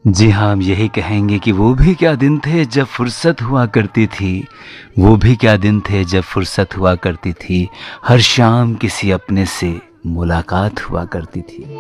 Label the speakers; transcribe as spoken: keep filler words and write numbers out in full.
Speaker 1: जी हाँ, हम यही कहेंगे कि वो भी क्या दिन थे जब फुर्सत हुआ करती थी, वो भी क्या दिन थे जब फुर्सत हुआ करती थी, हर शाम किसी अपने से मुलाकात हुआ करती थी।